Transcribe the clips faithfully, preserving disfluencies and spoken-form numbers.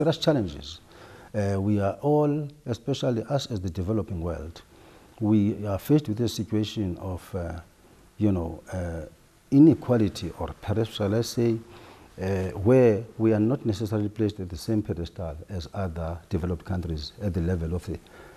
There are challenges. Uh, we are all, especially us as the developing world, we are faced with a situation of, uh, you know, uh, inequality, or perhaps shall I say, uh, where we are not necessarily placed at the same pedestal as other developed countries at the level of the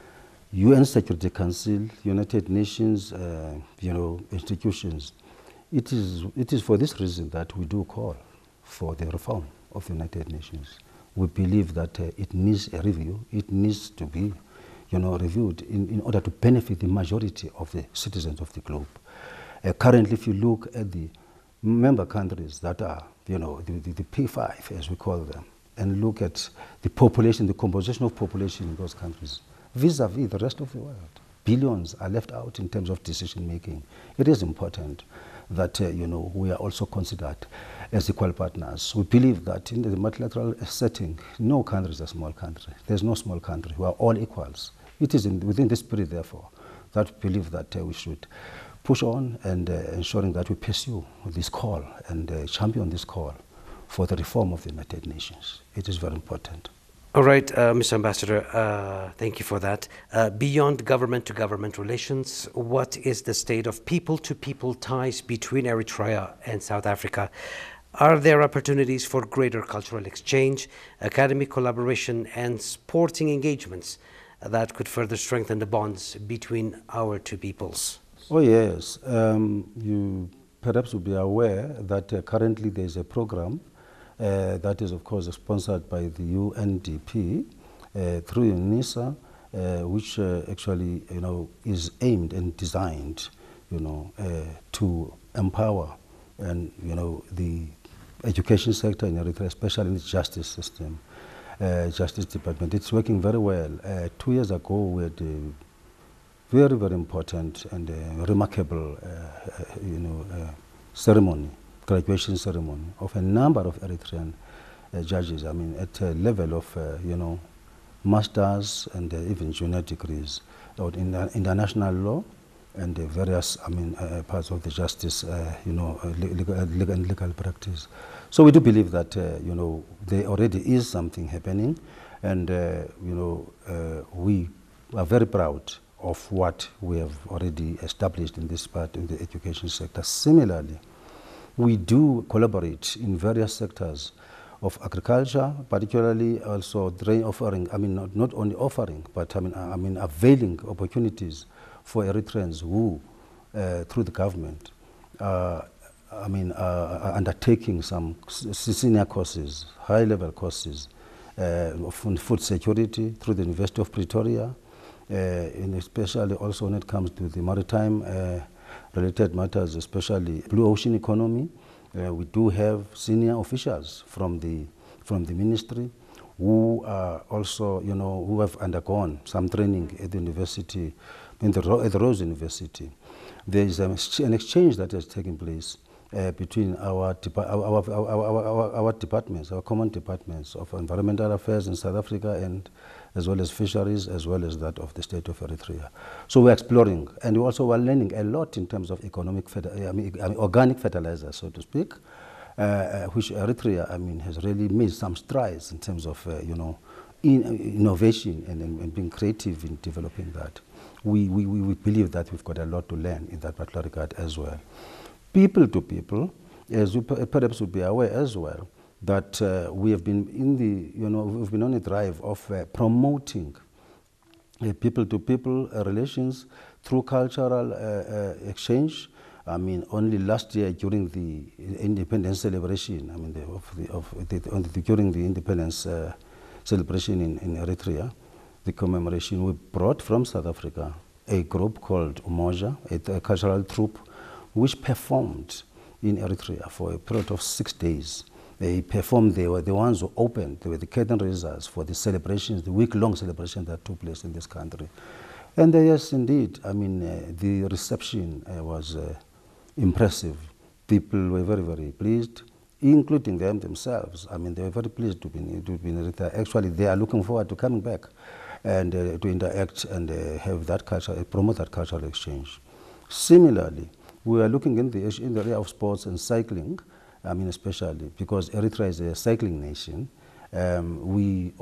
U N Security Council, United Nations, uh, you know, institutions. It is, it is for this reason that we do call for the reform of the United Nations. We believe that uh, it needs a review. It needs to be, you know, reviewed in, in order to benefit the majority of the citizens of the globe. Uh, currently, if you look at the member countries that are, you know, the, the, the P five, as we call them, and look at the population, the composition of population in those countries, vis-a-vis the rest of the world, billions are left out in terms of decision making. It is important that uh, you know, we are also considered as equal partners. We believe that in the multilateral setting, no country is a small country. There's no small country. We are all equals. It is in, within this spirit, therefore, that we believe that uh, we should push on and uh, ensuring that we pursue this call and uh, champion this call for the reform of the United Nations. It is very important. All right, uh, Mister Ambassador, uh, thank you for that. Uh, beyond government-to-government relations, what is the state of people-to-people ties between Eritrea and South Africa? Are there opportunities for greater cultural exchange, academic collaboration, and sporting engagements that could further strengthen the bonds between our two peoples? Oh, yes. Um, you perhaps will be aware that uh, currently there is a program Uh, that is, of course, sponsored by the U N D P uh, through UNISA, uh, which uh, actually, you know, is aimed and designed, you know, uh, to empower and, you know, the education sector in Eritrea, especially in the justice system, uh, justice department. It's working very well. Uh, two years ago, we had a very, very important and uh, remarkable, uh, uh, you know, uh, ceremony. graduation ceremony of a number of Eritrean uh, judges, I mean, at a level of, uh, you know, masters and uh, even junior degrees in uh, international law and uh, various, I mean, uh, parts of the justice, uh, you know, uh, legal, legal, legal practice. So we do believe that, uh, you know, there already is something happening, and, uh, you know, uh, we are very proud of what we have already established in this part in the education sector. Similarly, we do collaborate in various sectors of agriculture, particularly also offering, I mean, not, not only offering, but I mean, I mean, availing opportunities for Eritreans who, uh, through the government, uh, I mean, uh, are undertaking some senior courses, high-level courses uh, of food security through the University of Pretoria, uh, and especially also when it comes to the maritime uh, related matters, especially blue ocean economy. Uh, we do have senior officials from the from the ministry who are also, you know, who have undergone some training at the university, in the, at the Rose University. There is an exchange that has taken place uh, between our, our, our, our, our, our departments, our common departments of environmental affairs in South Africa, and as well as fisheries, as well as that of the state of Eritrea. So we're exploring, and we also are learning a lot in terms of economic, I mean, I mean, organic fertilizer, so to speak, uh, which Eritrea, I mean, has really made some strides in terms of, uh, you know, in, innovation and, and, and being creative in developing that. We, we, we believe that we've got a lot to learn in that particular regard as well. People to people, as you perhaps would be aware as well, that uh, we have been in the, you know, we've been on a drive of uh, promoting uh, people-to-people uh, relations through cultural uh, uh, exchange. I mean, only last year during the independence celebration, I mean, the, of the, of the, on the, during the independence uh, celebration in, in Eritrea, the commemoration, we brought from South Africa a group called Umoja, a, a cultural troupe, which performed in Eritrea for a period of six days. They performed, they were the ones who opened, they were the curtain raisers for the celebrations, the week-long celebration that took place in this country. And uh, yes, indeed, I mean, uh, the reception uh, was uh, impressive. People were very, very pleased, including them themselves. I mean, they were very pleased to be, to be in Eritrea. Actually, they are looking forward to coming back and uh, to interact and uh, have that culture, promote that cultural exchange. Similarly, we are looking in the, in the area of sports and cycling, I mean, especially because Eritrea is a cycling nation. Um, we